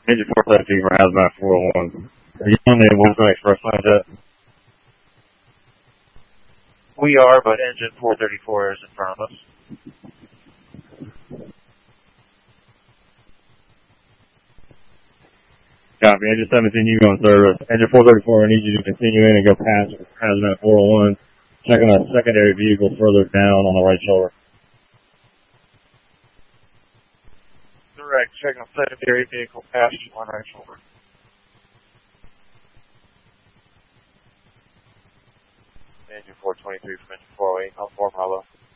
Engine 417 for Hazmat 401. Are you on the Wilson Express line yet? We are, but engine 434 is in front of us. Copy. Engine 17, you go on service. Engine 434, I need you to continue in and go past Hazmat 401. Checking a secondary vehicle further down on the right shoulder. Direct. Checking a secondary vehicle past you on right shoulder. Engine 423 from engine 408. I'll form hello.